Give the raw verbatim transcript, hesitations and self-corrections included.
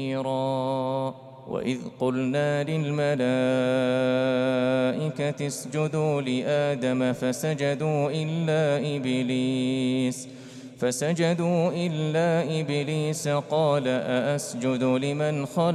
وإذ قلنا للملائكة اسجدوا لآدم فسجدوا إلا إبليس فسجدوا إلا إبليس قال أأسجد لمن خلقت